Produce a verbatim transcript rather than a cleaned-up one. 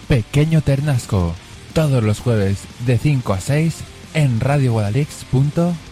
Pequeño Ternasco, todos los jueves de cinco a seis en radio guadalix punto